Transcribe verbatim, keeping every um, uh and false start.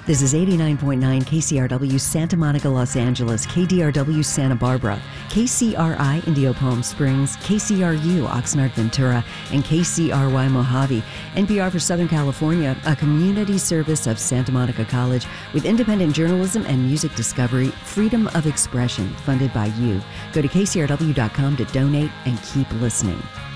This is eighty-nine point nine K C R W Santa Monica, Los Angeles, K D R W Santa Barbara, K C R I Indio Palm Springs, K C R U Oxnard Ventura, and K C R Y Mojave. N P R for Southern California, a community service of Santa Monica College with independent journalism and music discovery, freedom of expression, funded by you. Go to K C R W dot com to donate and keep listening.